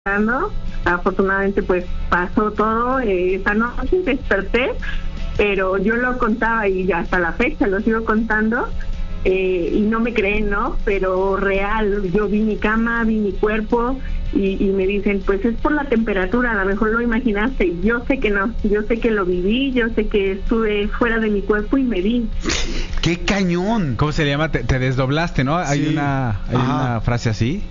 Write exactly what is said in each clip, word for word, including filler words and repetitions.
¿no? Afortunadamente pues pasó todo, eh, esa noche desperté, pero yo lo contaba y hasta la fecha lo sigo contando, eh, y no me creen, ¿no? Pero real, yo vi mi cama, vi mi cuerpo y, y me dicen, pues es por la temperatura, a lo mejor lo imaginaste. Yo sé que no, yo sé que lo viví, yo sé que estuve fuera de mi cuerpo y me vi. ¡Qué cañón! ¿Cómo se le llama? Te, te desdoblaste, ¿no? Hay Sí. una hay una frase así.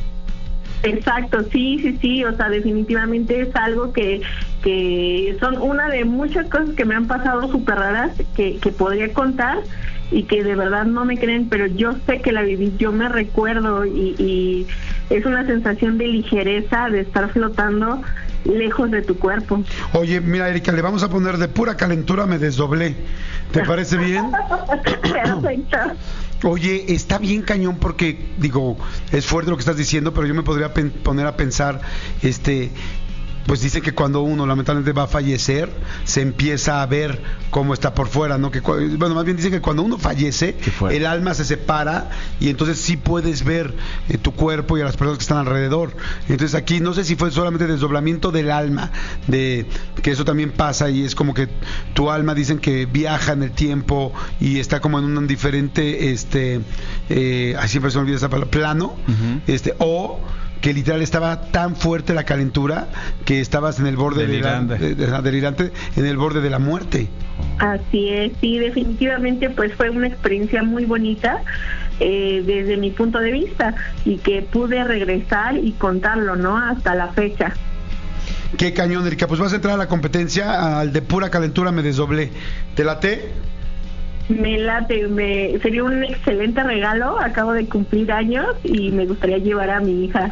Exacto, sí, sí, sí, o sea, definitivamente es algo que, que son una de muchas cosas que me han pasado súper raras, que, que podría contar y que de verdad no me creen, pero yo sé que la viví, yo me recuerdo y, y es una sensación de ligereza, de estar flotando lejos de tu cuerpo. Oye, mira, Erika, le vamos a poner de pura calentura me desdoblé. ¿Te parece bien? Perfecto. Oye, está bien cañón porque, digo, es fuerte lo que estás diciendo, pero yo me podría pen- poner a pensar, este, pues dicen que cuando uno lamentablemente va a fallecer, se empieza a ver cómo está por fuera, ¿no? Que, cu- bueno, más bien dicen que cuando uno fallece, el alma se separa y entonces sí puedes ver eh, tu cuerpo y a las personas que están alrededor. Entonces aquí no sé si fue solamente desdoblamiento del alma, de que eso también pasa y es como que tu alma dicen que viaja en el tiempo y está como en un diferente, este, eh, ay, siempre se me olvida esa palabra, plano, Uh-huh. este, o que literal estaba tan fuerte la calentura que estabas en el borde Delirante. de la, de, de, delirante, en el borde de la muerte. Así es, sí, definitivamente pues fue una experiencia muy bonita, eh, desde mi punto de vista, y que pude regresar y contarlo, ¿no? Hasta la fecha. Qué cañón, Erika. Pues vas a entrar a la competencia, al de pura calentura me desdoblé. ¿Te late? Me late, me, sería un excelente regalo, acabo de cumplir años y me gustaría llevar a mi hija.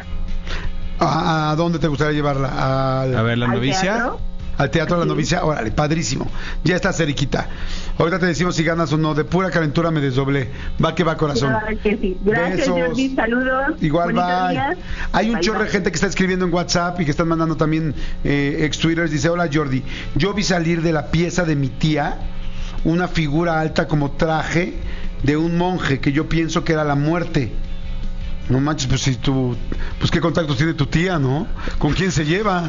¿A, a dónde te gustaría llevarla? Al, A ver, la ¿Al novicia. teatro? al teatro de la Sí. novicia. Órale, padrísimo. Ya estás, Eriquita. Ahorita te decimos si ganas o no. De pura calentura me desdoblé. Va que va, corazón. Claro que sí. Gracias, Besos. Jordi, saludos. Igual, Bonitos bye. días. Hay un Bye, chorro de bye. gente que está escribiendo en WhatsApp y que están mandando también eh, ex twitters. Dice, hola Jordi, yo vi salir de la pieza de mi tía una figura alta como traje de un monje que yo pienso que era la muerte. No manches, pues si tú, pues qué contactos tiene tu tía, ¿no? ¿Con quién se lleva?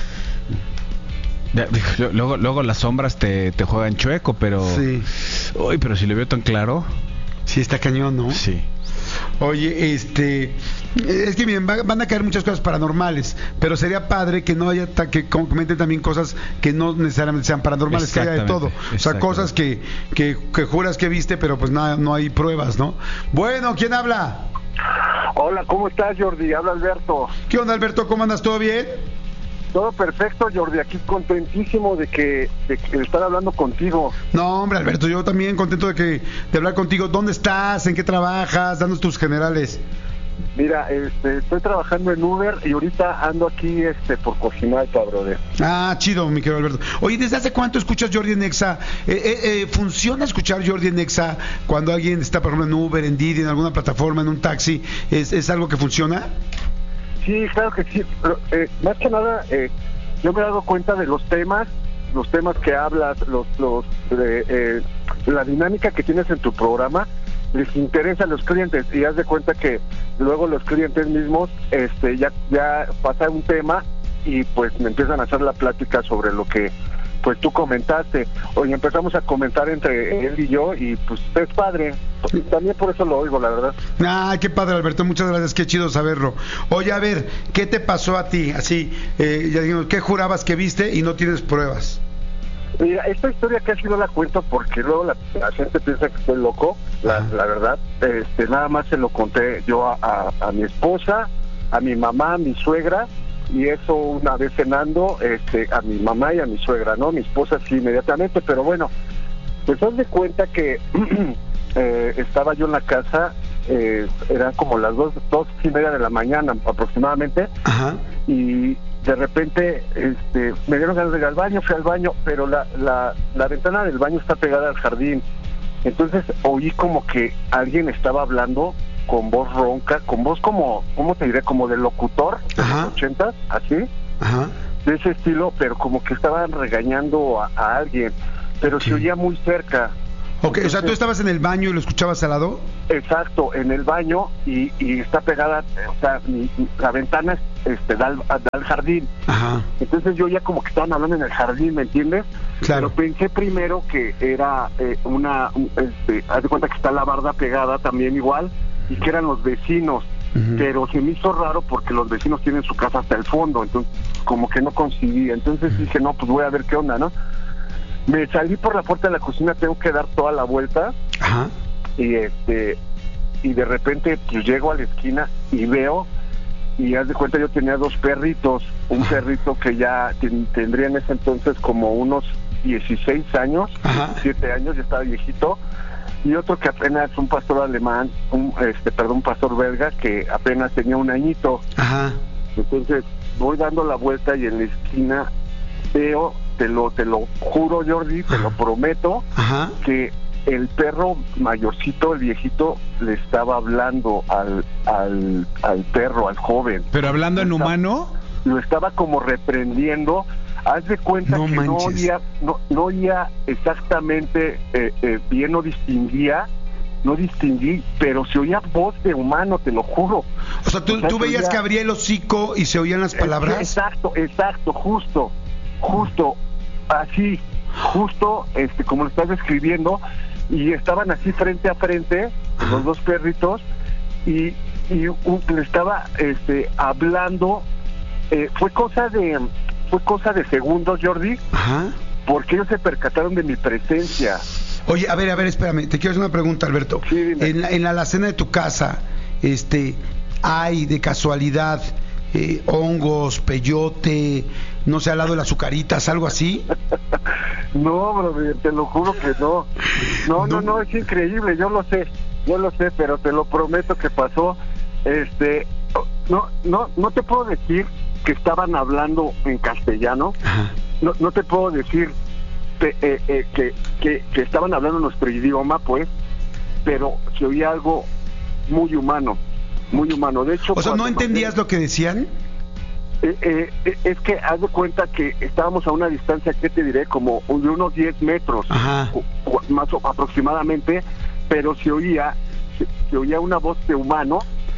Ya, Luego, luego las sombras te, te juegan chueco, pero... Sí. Uy, pero si lo veo tan claro... Sí, está cañón, ¿no? Sí. Oye, este, es que miren, va- van a caer muchas cosas paranormales, pero sería padre que no haya, ta- que comenten también cosas que no necesariamente sean paranormales, que haya de todo. Exactamente, O sea, exactamente. cosas que, que, que juras que viste, pero pues nada, no hay pruebas, ¿no? Bueno, ¿quién habla? Hola, ¿cómo estás, Jordi? Habla Alberto. ¿Qué onda, Alberto? ¿Cómo andas? ¿Todo bien? Todo perfecto, Jordi. Aquí contentísimo de que, de que estar hablando contigo. No, hombre, Alberto, yo también contento de que de hablar contigo. ¿Dónde estás? ¿En qué trabajas? Danos tus generales. Mira, este, estoy trabajando en Uber y ahorita ando aquí este, por Cojimalpa, brother. Ah, chido, mi querido Alberto. Oye, ¿desde hace cuánto escuchas Jordi en Exa? Eh, eh, eh, ¿Funciona escuchar Jordi en Exa cuando alguien está, por ejemplo, en Uber, en Didi, en alguna plataforma, en un taxi? ¿Es, es algo que funciona? Sí, claro que sí. Pero, eh, más que nada, eh, yo me he dado cuenta de los temas, los temas que hablas, los, los, eh, eh, la dinámica que tienes en tu programa. Les interesa a los clientes y haz de cuenta que luego los clientes mismos este ya ya pasa un tema y pues me empiezan a hacer la plática sobre lo que pues tú comentaste. Hoy empezamos a comentar entre él y yo y pues es padre. También por eso lo oigo, la verdad. Ah, qué padre, Alberto, muchas gracias, qué chido saberlo. Oye, a ver, ¿qué te pasó a ti? Así, eh, ya dijimos, ¿qué jurabas que viste y no tienes pruebas? Mira, esta historia casi no la cuento porque luego la, la gente piensa que estoy loco, la, la verdad. Este, nada más se lo conté yo a, a, a mi esposa, a mi mamá, a mi suegra, y eso una vez cenando, este, a mi mamá y a mi suegra, ¿no? Mi esposa sí inmediatamente, pero bueno, pues haz de cuenta que eh, estaba yo en la casa, eh, eran como las dos, dos y media de la mañana aproximadamente, Ajá. y de repente este, me dieron ganas de ir al baño, fui al baño, pero la, la, la ventana del baño está pegada al jardín. Entonces oí como que alguien estaba hablando con voz ronca, con voz como, ¿cómo te diré? Como de locutor de Ajá. los ochentas, así, Ajá. de ese estilo, pero como que estaban regañando a, a alguien, pero Sí. se oía muy cerca. Ok, o sea, tú estabas en el baño y lo escuchabas al lado. Exacto, en el baño y, y está pegada, eh, o sea, mi, mi- la ventana este, da, al, da al jardín. Ajá. Entonces yo ya como que estaban hablando en el jardín, ¿me entiendes? Claro. Pero pensé primero que era eh, una, un- este, haz de cuenta que está la barda pegada también igual y que eran los vecinos. Ujú. Pero se me hizo raro porque los vecinos tienen su casa hasta el fondo, entonces como que no coincidía. Entonces dije, no, pues voy a ver qué onda, ¿no? Me salí por la puerta de la cocina, tengo que dar toda la vuelta Ajá. y este y de repente pues llego a la esquina y veo y haz de cuenta yo tenía dos perritos, un perrito que ya ten- tendría en ese entonces como unos dieciséis años, Ajá. diecisiete años, ya estaba viejito, y otro que apenas un pastor alemán, un este perdón, un pastor belga que apenas tenía un añito. Ajá. Entonces voy dando la vuelta y en la esquina veo, te lo te lo juro, Jordi, te lo prometo, Ajá. que el perro mayorcito, el viejito, le estaba hablando al, al, al perro, al joven. Pero hablando en Lo estaba- humano. Lo estaba como reprendiendo. Haz de cuenta No que no manches. oía, no, no oía exactamente eh, eh, bien, no distinguía, no distinguí, pero se oía voz de humano, te lo juro. O sea, tú, O sea, tú se veías oía- que abría el hocico y se oían las palabras. Exacto, exacto, justo, justo, así, justo, este, como lo estás describiendo, y estaban así frente a frente, Ajá. los dos perritos, y, y un- le estaba, este, hablando, eh, fue cosa de, fue cosa de segundos, Jordi, Ajá. porque ellos se percataron de mi presencia. Oye, a ver, a ver, espérame, te quiero hacer una pregunta, Alberto. Sí, dime. En la, en la alacena de tu casa, este, hay de casualidad eh, hongos, peyote, no sé, al lado de las azucaritas, algo así. No, brother, te lo juro que no. No, no, no, es increíble, yo lo sé, yo lo sé, pero te lo prometo que pasó. Este, no, no, no te puedo decir que estaban hablando en castellano, Ajá. no, no te puedo decir pe- eh, eh, que, que, que estaban hablando nuestro idioma, pues, pero se oía algo muy humano, muy humano. De hecho, O sea, ¿no cuando entendías mandé- lo que decían? eh, eh, eh, es que haz de cuenta que estábamos a una distancia, ¿qué te diré? Como de unos diez metros, Ajá. o- o más o- aproximadamente, pero se oía, se, se oía una voz de humano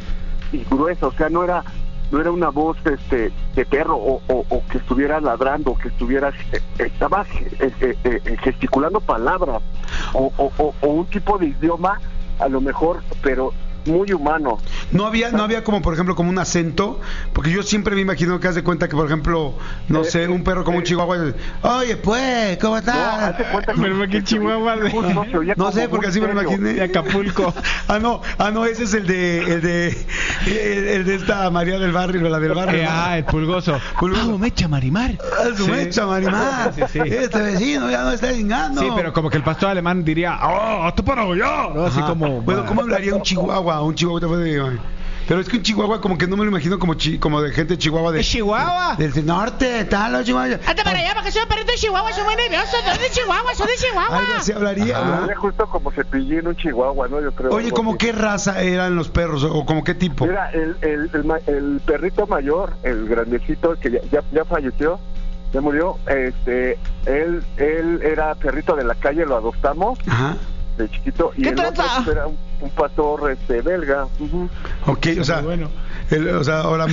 y gruesa, o sea, no era no era una voz este de perro o, o, o que estuviera ladrando, o que estuviera eh, estaba eh, eh, eh, gesticulando palabras o, o, o, o un tipo de idioma a lo mejor, pero muy humano. No había, no había como, por ejemplo, como un acento, porque yo siempre me imagino que haz de cuenta que, por ejemplo, no Eh, sé, un perro como un eh, chihuahua, oye, pues, ¿cómo No, estás? hazte cuenta que- Pero que Chihuahua de- justo se oía No como sé, porque muy así me lo serio. imaginé. De Acapulco. Ah, no, ah, no, ese es el de, el de, el, el de esta María del Barrio, la del barrio. Eh, ¿no? ah, el pulgoso. Pulgoso. Ah, mecha Marimar. Ah, su Sí. mecha, Marimar. Sí, sí, sí. Este vecino ya no está chingando. Sí, pero como que el pastor alemán diría, ¡oh, tú para allá! ¿No? Así Ajá. como. Bueno, ¿cómo hablaría un chihuahua? Un chihuahua te puede... Pero es que un chihuahua como que no me lo imagino como chi, como de gente de Chihuahua de... ¿Es Chihuahua? Del norte, tal, los chihuahuas. Hazte para allá, porque soy un perrito de Chihuahua, soy muy nervioso. Soy de Chihuahua, soy de Chihuahua. Algo así hablaría, Ajá. ¿no? Era justo como cepillín, un chihuahua, ¿no? Yo creo. Oye, algo ¿como así. qué raza eran los perros o como qué tipo? Mira, el, el, el, ma- el perrito mayor, el grandecito, que ya, ya, ya falleció, ya murió, este, él, él era perrito de la calle, lo adoptamos Ajá. de chiquito, y ¿Qué el otro tranza? pues, era un, un pastor este, belga. Ujú. Ok, o sea, muy bueno. el- o sea, ahora,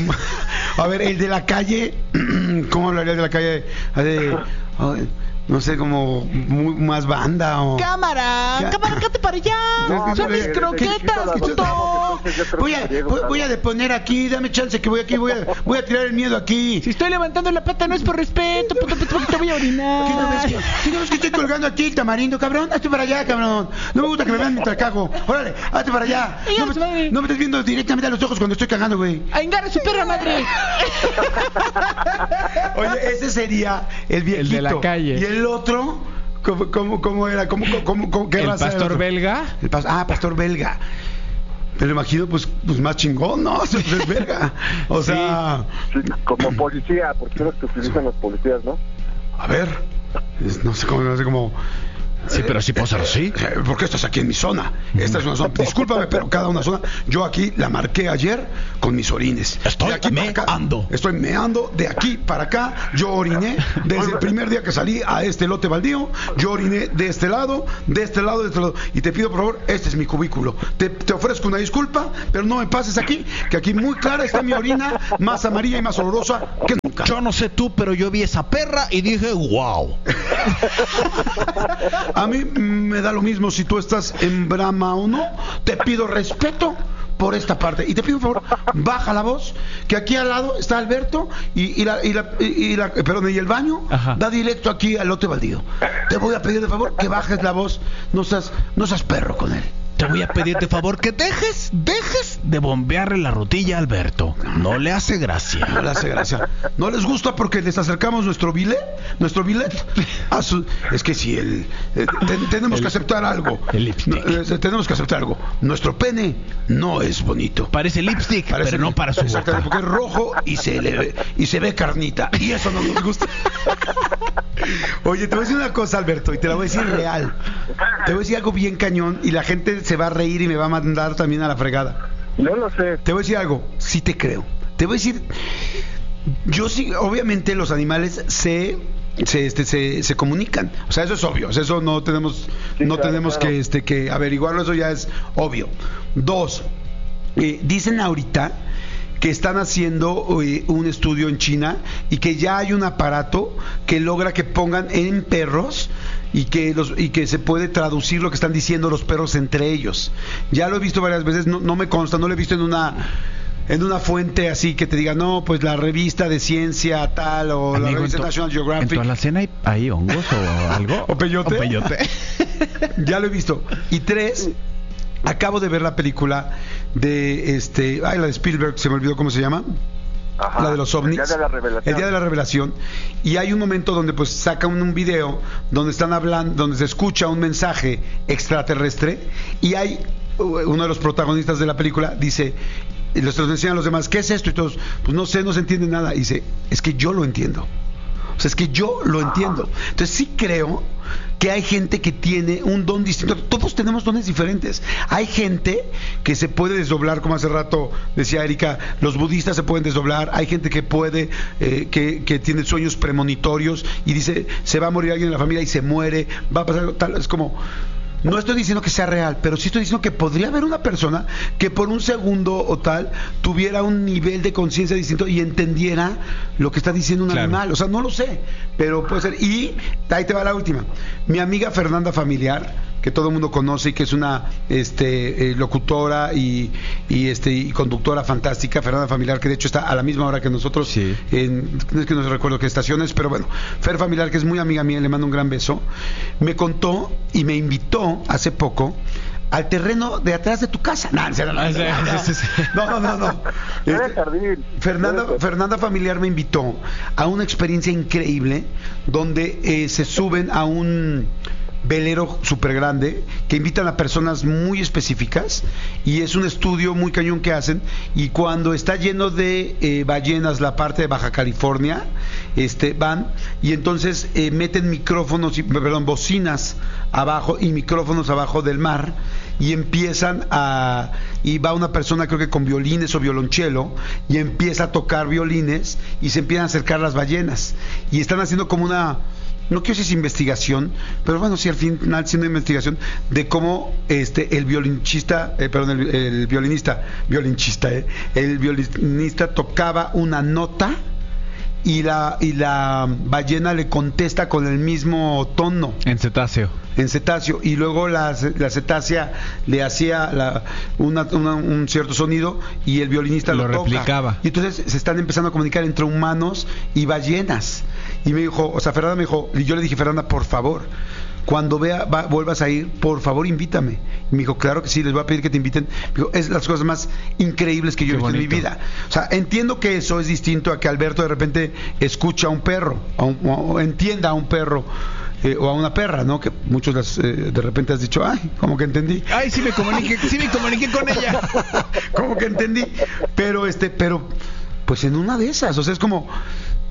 a ver, el de la calle, ¿cómo hablaría de la calle? De, ay, no sé, como muy, más banda o... Cámara, Ya. cámara, cállate para allá. No, Son pero mis de- de croquetas, chiquito lo puto. adoptamos, entonces yo creo Voy que a, sería voy, educado. voy a deponer aquí, dame chance que voy aquí, voy a, voy a tirar el miedo aquí. Si estoy levantando la pata no es por respeto, puto, puto, puto, te voy a ¿Qué no ves que, orinar. qué no ves que estoy colgando aquí, tamarindo, cabrón? Hazte para allá, cabrón. No me gusta que me vean mientras cago. Órale, hazte para allá. Ay, No su madre. me, no me estés viendo directamente a los ojos cuando estoy cagando, güey. A engarra su perra madre. Oye, ese sería el viejito. El de la calle. ¿Y el otro? ¿Cómo, cómo, cómo era? ¿Cómo, cómo, cómo- qué El raza era pastor otro? belga. El pas- ah, pastor belga. Me lo imagino, pues, pues más chingón, ¿no? Pues es belga. O sea, Sí, como policía, porque son los que utilizan los policías, ¿no? a ver, es- no sé cómo, no sé cómo. Sí, pero sí puedo ser así. Eh, porque estás aquí en mi zona. Esta es una zona. Discúlpame, pero cada una zona. Yo aquí la marqué ayer con mis orines. Estoy De aquí para acá, meando. Estoy meando de aquí para acá. Yo oriné desde el primer día que salí a este lote baldío. Yo oriné de este lado, de este lado, de este lado. Y te pido, por favor, este es mi cubículo. Te, te ofrezco una disculpa, pero no me pases aquí, que aquí muy clara está mi orina, más amarilla y más olorosa que nunca. Yo no sé tú, pero yo vi esa perra y dije, wow. A mí me da lo mismo si tú estás en Brahma o no. Te pido respeto por esta parte. Y te pido, por favor, baja la voz, que aquí al lado está Alberto y, y, la, y, la, y, y, la, perdón, y el baño Ajá. da directo aquí al lote baldío. Te voy a pedir, de favor, que bajes la voz. No seas, no seas perro con él. Te voy a pedir de favor que dejes, dejes de bombearle la rutilla a Alberto. No le hace gracia. No le hace gracia. ¿No les gusta porque les acercamos nuestro billet? ¿Nuestro billet? A su... Es que si el... Eh, te, tenemos el, que aceptar algo. El lipstick. No, eh, tenemos que aceptar algo. Nuestro pene no es bonito. Parece lipstick, Parece pero no para su exactamente, boca. Porque es rojo y se, le ve, y se ve carnita. Y eso no nos gusta. Oye, te voy a decir una cosa, Alberto, y te la voy a decir real. Te voy a decir algo bien cañón y la gente se va a reír y me va a mandar también a la fregada. No lo sé. Te voy a decir algo, sí te creo. Te voy a decir, yo sí, obviamente los animales se se este se, se comunican. O sea, eso es obvio. O sea, eso no tenemos sí, no claro, tenemos claro. que este que averiguarlo, eso ya es obvio. Dos, eh, dicen ahorita que están haciendo eh, un estudio en China y que ya hay un aparato que logra que pongan en perros y que los y que se puede traducir lo que están diciendo los perros entre ellos. Ya lo he visto varias veces, no, no me consta, no lo he visto en una en una fuente así que te diga, no, pues la revista de ciencia tal o Amigo, la revista to, National Geographic. ¿En tu alacena hay, hay hongos o algo? ¿O peyote? ¿O peyote? Ya lo he visto. Y tres, acabo de ver la película de este, ay, la de Spielberg, se me olvidó cómo se llama. Ajá, la de los ovnis, el día de la revelación. El día de la revelación. Y hay un momento donde pues sacan un video donde están hablando, donde se escucha un mensaje extraterrestre y hay uno de los protagonistas de la película dice, y les enseñan a los demás, ¿qué es esto? Y todos, pues no sé, no se entiende nada. Y dice, es que yo lo entiendo. O sea, es que yo lo entiendo. Entonces sí creo que hay gente que tiene un don distinto. Todos tenemos dones diferentes. Hay gente que se puede desdoblar, como hace rato decía Erika, los budistas se pueden desdoblar. Hay gente que puede, eh, que, que tiene sueños premonitorios y dice, se va a morir alguien en la familia y se muere, va a pasar algo tal. Es como... No estoy diciendo que sea real, pero sí estoy diciendo que podría haber una persona que por un segundo o tal tuviera un nivel de conciencia distinto y entendiera lo que está diciendo un claro. animal. O sea, no lo sé, pero puede ser. Y ahí te va la última. Mi amiga Fernanda Familiar, que todo el mundo conoce y que es una este eh, locutora y, y este y conductora fantástica, Fernanda Familiar, que de hecho está a la misma hora que nosotros, sí. en, no es que no recuerdo qué estaciones, pero bueno, Fer Familiar, que es muy amiga mía, le mando un gran beso, me contó y me invitó hace poco al terreno de atrás de tu casa. No, no, no, no, no, no. Este, Fernanda, Fernanda Familiar me invitó a una experiencia increíble donde eh, se suben a un velero súper grande que invitan a personas muy específicas y es un estudio muy cañón que hacen y cuando está lleno de eh, ballenas la parte de Baja California este van y entonces eh, meten micrófonos y, perdón, bocinas abajo y micrófonos abajo del mar y empiezan a y va una persona creo que con violines o violonchelo y empieza a tocar violines y se empiezan a acercar las ballenas y están haciendo como una, no quiero decir investigación, pero bueno, sí, al final siendo investigación de cómo este el violinista, eh, perdón, el, el violinista, violinchista, eh, el violinista tocaba una nota y la y la ballena le contesta con el mismo tono. En cetáceo. En cetáceo y luego la, la cetácea le hacía la, una, una, un cierto sonido y el violinista lo, lo replicaba. Toca. Y entonces se están empezando a comunicar entre humanos y ballenas. Y me dijo, o sea, Fernanda me dijo, y yo le dije, Fernanda, por favor, cuando vea, va, vuelvas a ir, por favor, invítame. Y me dijo, claro que sí, les voy a pedir que te inviten. Me dijo, es las cosas más increíbles que yo he visto en mi vida. O sea, entiendo que eso es distinto a que Alberto de repente escucha a un perro, o, un, o entienda a un perro. Eh, o a una perra, ¿no? Que muchos las, eh, de repente has dicho, ay, como que entendí. Ay, sí me comuniqué, sí me comuniqué con ella. Como que entendí. Pero, este, pero, pues en una de esas, o sea, es como,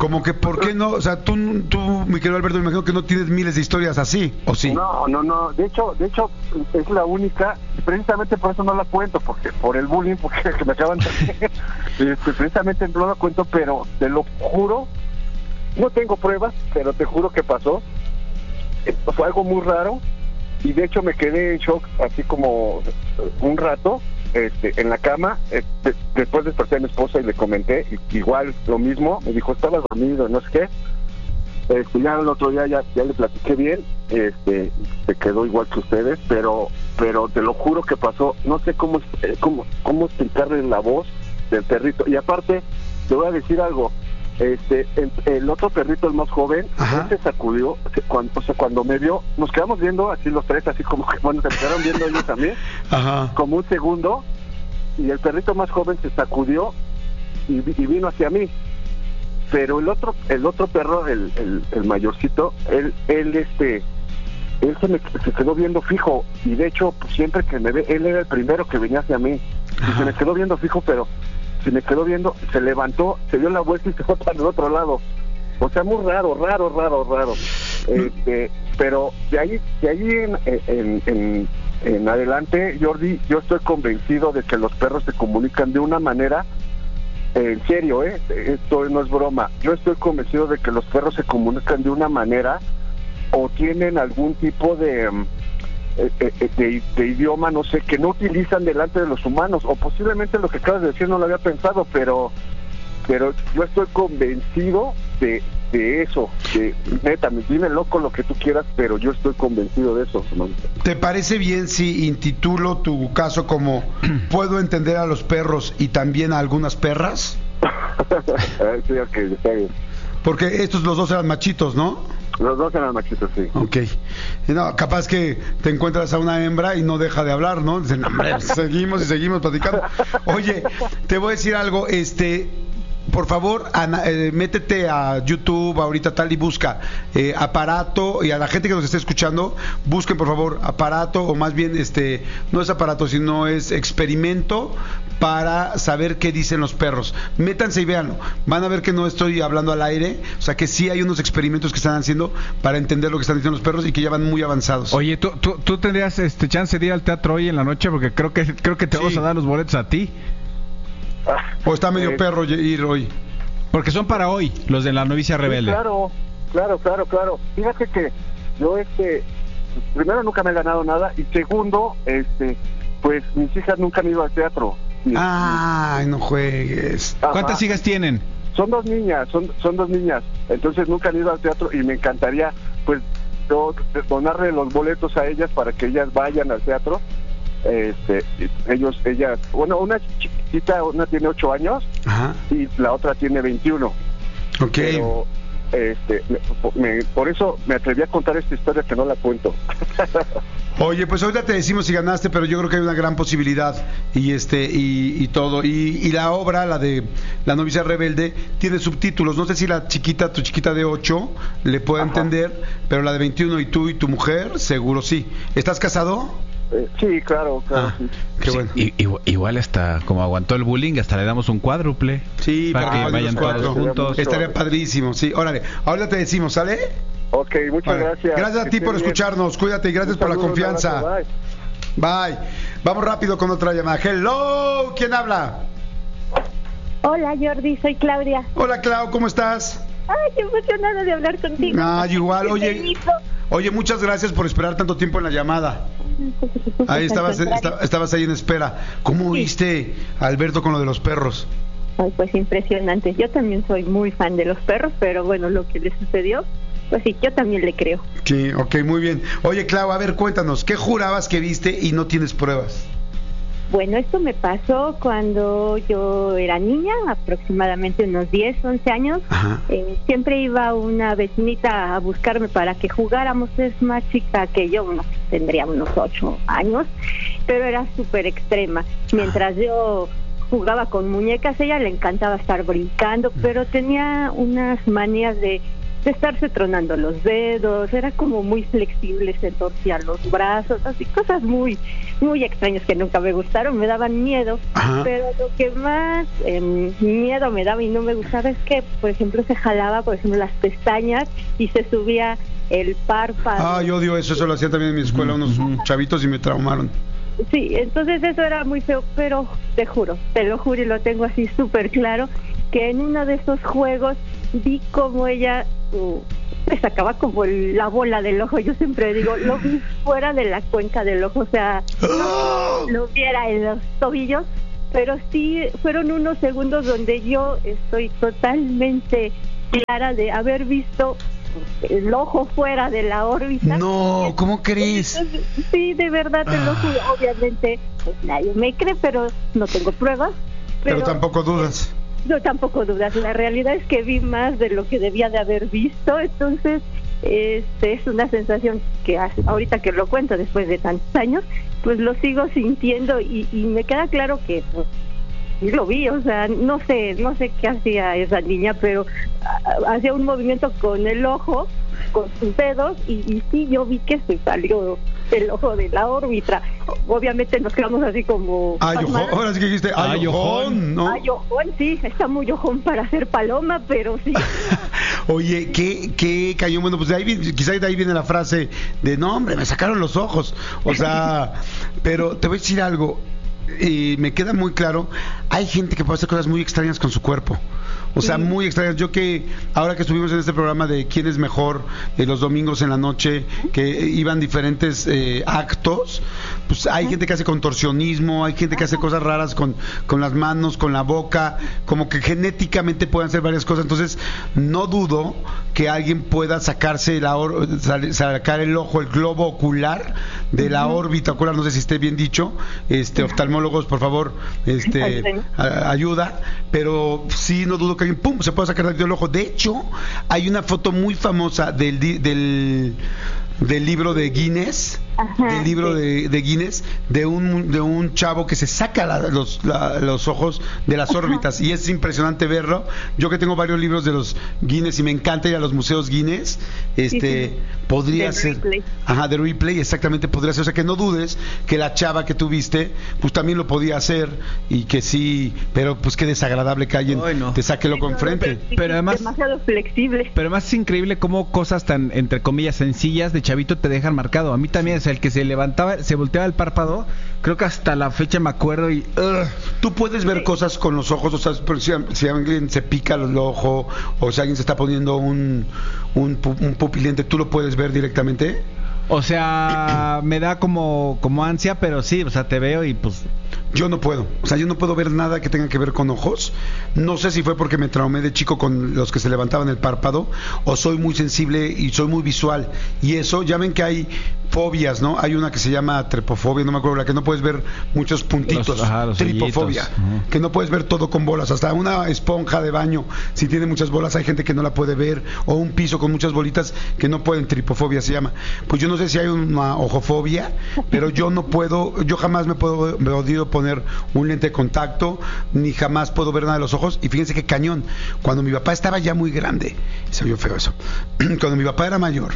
Como que, ¿por qué no? O sea, tú, tú, mi querido Alberto, me imagino que no tienes miles de historias así, ¿o sí? No, no, no. De hecho, de hecho, es la única. Precisamente por eso no la cuento, porque por el bullying, porque que me acaban de hacer. Este, precisamente no la cuento, pero te lo juro, no tengo pruebas, pero te juro que pasó. Fue algo muy raro y de hecho me quedé en shock, así como un rato. Este, en la cama, este, después desperté a mi esposa y le comenté, y, igual lo mismo, me dijo, estaba dormido, no sé qué. Este, ya el otro día ya, ya le platiqué bien, este, se quedó igual que ustedes, pero pero te lo juro que pasó, no sé cómo cómo, cómo explicarle la voz del perrito. Y aparte, te voy a decir algo, este el, el otro perrito, el más joven, él se sacudió, cuando, o sea, cuando me vio, nos quedamos viendo así los tres, así como que, bueno, se quedaron viendo ellos también, Ajá. como un segundo, y el perrito más joven se sacudió y, y vino hacia mí. Pero el otro el otro perro, el, el, el mayorcito, él él este él se me se quedó viendo fijo, y de hecho pues, siempre que me ve, él era el primero que venía hacia mí. Y se me quedó viendo fijo, pero se me quedó viendo, se levantó, se dio la vuelta y se fue para el otro lado. O sea, muy raro, raro, raro, raro. Este, pero de ahí de ahí en, en, en, en adelante, Jordi, yo estoy convencido de que los perros se comunican de una manera, eh, en serio, eh, esto no es broma, yo estoy convencido de que los perros se comunican de una manera o tienen algún tipo de... De, de, de idioma, no sé, que no utilizan delante de los humanos, o posiblemente lo que acabas de decir no lo había pensado, pero pero yo estoy convencido de, de eso, de neta, me dime loco lo que tú quieras, pero yo estoy convencido de eso, hermano. ¿Te parece bien si intitulo tu caso como puedo entender a los perros y también a algunas perras? Sí, ok, está bien. Porque estos los dos eran machitos, ¿no? Los dos eran machitos, sí. Ok. No, capaz que te encuentras a una hembra y no deja de hablar, ¿no? Dicen, seguimos y seguimos platicando. Oye, te voy a decir algo, este... Por favor, ana, eh, métete a YouTube ahorita tal y busca eh, aparato, y a la gente que nos esté escuchando, busquen por favor aparato, o más bien este no es aparato, sino es experimento para saber qué dicen los perros. Métanse y véanlo. Van a ver que no estoy hablando al aire, o sea que sí hay unos experimentos que están haciendo para entender lo que están diciendo los perros y que ya van muy avanzados. Oye, ¿tú, tú, tú tendrías este chance de ir al teatro hoy en la noche? Porque creo que creo que te sí. vamos a dar los boletos a ti. ¿O está medio eh, perro ir hoy? Porque son para hoy, los de la novicia rebelde. Sí, claro, claro, claro, claro. Fíjate que yo, este, primero nunca me he ganado nada, y segundo, este, pues mis hijas nunca han ido al teatro. Ay, no juegues. Ajá. ¿Cuántas hijas tienen? Son dos niñas, son son dos niñas. Entonces nunca han ido al teatro y me encantaría, pues, yo, donarle los boletos a ellas para que ellas vayan al teatro. Este, ellos, ellas, bueno, una chiquita, una tiene ocho años. Ajá. Y la otra tiene veintiuno. Ok. Pero, este, me, me, por eso me atreví a contar esta historia que no la cuento. Oye, pues ahorita te decimos si ganaste, pero yo creo que hay una gran posibilidad y este y, y todo y, y la obra, la de La novicia rebelde, tiene subtítulos. No sé si la chiquita, tu chiquita de ocho, le puede Ajá. entender, pero la de veintiuno y tú y tu mujer, seguro sí. ¿Estás casado? Eh, sí, claro, claro. Ah, sí. Qué bueno. Sí, y, igual hasta como aguantó el bullying, hasta le damos un cuádruple. Sí, para para que vayan todos juntos. Estaría padrísimo, sí. Órale, ahora te decimos, ¿sale? Ok, muchas vale. gracias. Gracias a ti por bien. escucharnos, cuídate y gracias por la confianza. Abrazo, bye. Bye. Vamos rápido con otra llamada. Hello, ¿quién habla? Hola Jordi, soy Claudia. Hola Clau, ¿cómo estás? Ay, qué emocionada de hablar contigo. Ah, igual, oye. Oye, muchas gracias por esperar tanto tiempo en la llamada. Ahí estabas, estabas, estabas ahí en espera. ¿Cómo sí. viste a Alberto con lo de los perros? Ay, pues impresionante. Yo también soy muy fan de los perros, pero bueno, lo que le sucedió, pues sí, yo también le creo. Sí, ok, muy bien. Oye, Clau, a ver, cuéntanos, ¿qué jurabas que viste y no tienes pruebas? Bueno, esto me pasó cuando yo era niña, aproximadamente unos diez, once años. Eh, siempre iba una vecinita a buscarme para que jugáramos. Es más chica que yo, unos, tendría unos ocho años, pero era súper extrema. Mientras yo jugaba con muñecas, a ella le encantaba estar brincando, pero tenía unas manías de de estarse tronando los dedos, era como muy flexible, se torcía los brazos, así cosas muy muy extrañas que nunca me gustaron, me daban miedo. Ajá. Pero lo que más eh, miedo me daba y no me gustaba es que, por ejemplo, se jalaba, por ejemplo, las pestañas y se subía el párpado. Ah, yo odio eso, eso lo hacía también en mi escuela unos uh-huh. chavitos y me traumaron. Sí, entonces eso era muy feo, pero te juro, te lo juro y lo tengo así súper claro, que en uno de esos juegos vi como ella uh, me sacaba como el, la bola del ojo. Yo siempre digo, lo vi fuera de la cuenca del ojo, o sea, no lo viera en los tobillos, pero sí fueron unos segundos donde yo estoy totalmente clara de haber visto el ojo fuera de la órbita. No, ¿cómo crees? Entonces, sí, de verdad te lo juro. Obviamente, pues nadie me cree, pero no tengo pruebas. Pero, pero tampoco dudas. No, tampoco dudas. La realidad es que vi más de lo que debía de haber visto. Entonces, este es una sensación que ahorita que lo cuento después de tantos años, pues lo sigo sintiendo y, y me queda claro que pues, lo vi, o sea, no sé, no sé qué hacía esa niña, pero hacía un movimiento con el ojo, con sus dedos, y, y sí, yo vi que se salió el ojo de la órbita. Obviamente nos quedamos así como... Ay, ojón, ahora sí que dijiste, ay, ojón, ¿no? Ay, ojón, sí, está muy ojón para hacer paloma, pero sí. Oye, ¿qué, qué cayó? Bueno, pues de ahí viene, quizá de ahí viene la frase de, no, hombre, me sacaron los ojos. O sea, pero te voy a decir algo. Y me queda muy claro, hay gente que puede hacer cosas muy extrañas con su cuerpo, o sea, sí. muy extrañas. Yo que ahora que estuvimos en este programa de quién es mejor, eh, los domingos en la noche, que iban diferentes eh, actos, pues hay gente que hace contorsionismo, hay gente que hace cosas raras con, con las manos, con la boca, como que genéticamente pueden hacer varias cosas. Entonces no dudo que alguien pueda sacarse la or- sacar el ojo, el globo ocular de la uh-huh. órbita ocular, no sé si esté bien dicho, este oftalmólogos, por favor, este a, ayuda, pero sí no dudo que alguien pum se pueda sacar del ojo. De hecho, hay una foto muy famosa del del del libro de Guinness, Ajá, del libro sí. de, de Guinness, de un de un chavo que se saca la, los, la, los ojos de las órbitas. Ajá. Y es impresionante verlo. Yo que tengo varios libros de los Guinness y me encanta ir a los museos Guinness, este sí, sí. podría de ser Ripley. Ajá, de Ripley, exactamente, podría ser. O sea, que no dudes que la chava que tuviste, pues también lo podía hacer, y que sí, pero pues qué desagradable que alguien Ay, no. te saque el ojo enfrente. Pero, pero además demasiado flexible. Pero además es increíble cómo cosas tan, entre comillas, sencillas de chavito te dejan marcado. A mí también es el que se levantaba, se volteaba el párpado, creo que hasta la fecha me acuerdo. Y uh. tú puedes ver cosas con los ojos, o sea, si, si alguien se pica el ojo, o si alguien se está poniendo un, un, un pupilente, ¿tú lo puedes ver directamente? O sea, me da como como ansia, pero sí, o sea, te veo y pues... Yo no puedo, o sea, yo no puedo ver nada que tenga que ver con ojos. No sé si fue porque me traumé de chico con los que se levantaban el párpado, o soy muy sensible y soy muy visual. Y eso, ya ven que hay fobias, ¿no? Hay una que se llama trepofobia, no me acuerdo, la que no puedes ver muchos puntitos. Los, ajá, los tripofobia, uh-huh. que no puedes ver todo con bolas. Hasta una esponja de baño, si tiene muchas bolas, hay gente que no la puede ver. O un piso con muchas bolitas que no pueden, tripofobia se llama. Pues yo no sé si hay una ojofobia, pero yo no puedo, yo jamás me puedo, me he podido poner un lente de contacto, ni jamás puedo ver nada de los ojos. Y fíjense qué cañón, cuando mi papá estaba ya muy grande, se oyó feo eso, cuando mi papá era mayor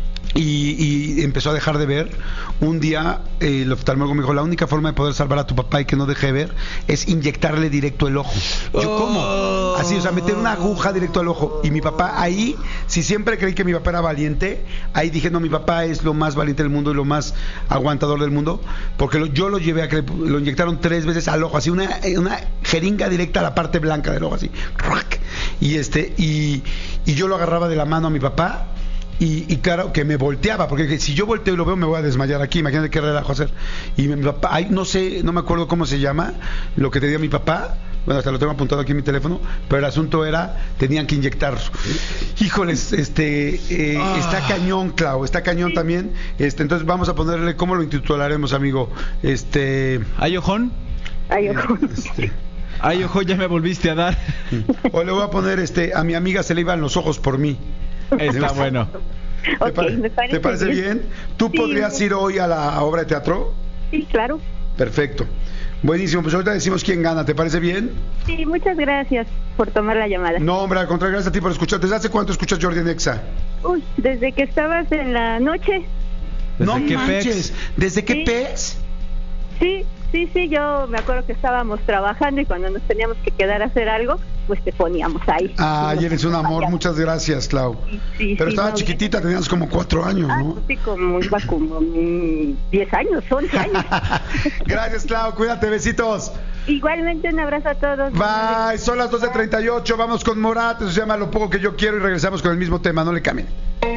y, y empezó a dejar de ver, un día eh, el oftalmólogo me dijo, la única forma de poder salvar a tu papá y que no deje de ver es inyectarle directo el ojo. Yo, oh. ¿cómo? Así, o sea, meter una aguja directo al ojo. Y mi papá ahí, si siempre creí que mi papá era valiente, ahí dije, no, mi papá es lo más valiente del mundo y lo más aguantador del mundo, porque lo, yo lo llevé a que lo inyectaron tres veces al ojo, así una, una jeringa directa a la parte blanca del ojo, así, y este, y, y yo lo agarraba de la mano a mi papá. Y, y claro que me volteaba, porque si yo volteo y lo veo me voy a desmayar aquí, imagínate qué relajo hacer. Y mi papá, ay, no sé, no me acuerdo cómo se llama lo que te dio mi papá, bueno, hasta lo tengo apuntado aquí en mi teléfono, pero el asunto era, tenían que inyectar. Híjoles, este eh, ah. está cañón, Clau, está cañón también. Este, entonces vamos a ponerle, ¿cómo lo intitularemos, amigo? Este, ¿Ay, ojón? Ay, ojón. Este, Ay, ojo, ya me volviste a dar. O le voy a poner, este, a mi amiga se le iban los ojos por mí. Está bueno. ¿Te, okay, pare- me parece ¿Te parece bien? bien? ¿Tú sí, podrías ir hoy a la obra de teatro? Sí, claro. Perfecto. Buenísimo, pues ahorita decimos quién gana, ¿te parece bien? Sí, muchas gracias por tomar la llamada. No, hombre, al contrario, gracias a ti por escuchar. ¿Desde hace cuánto escuchas Jordi en Exa? Uy, desde que estabas en la noche. No qué manches, ¿desde qué Sí. pez? Sí, sí, sí, yo me acuerdo que estábamos trabajando y cuando nos teníamos que quedar a hacer algo, pues te poníamos ahí. Ay, Nos eres un amor, acompañabas. muchas gracias, Clau. Sí, sí, Pero sí, estaba no, chiquitita, tenías como cuatro años, Ah, ¿no? pues sí, como iba como mm, diez años, once años. Gracias, Clau, cuídate, besitos. Igualmente un abrazo a todos. Bye, son las doce treinta y ocho, vamos con Morat, eso se llama Lo Poco Que Yo Quiero y regresamos con el mismo tema, no le cambien.